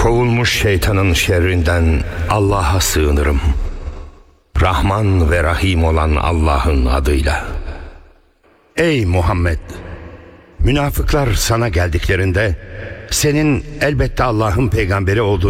Kovulmuş şeytanın şerrinden Allah'a sığınırım. Rahman ve Rahim olan Allah'ın adıyla. Ey Muhammed! Münafıklar sana geldiklerinde senin elbette Allah'ın peygamberi olduğunu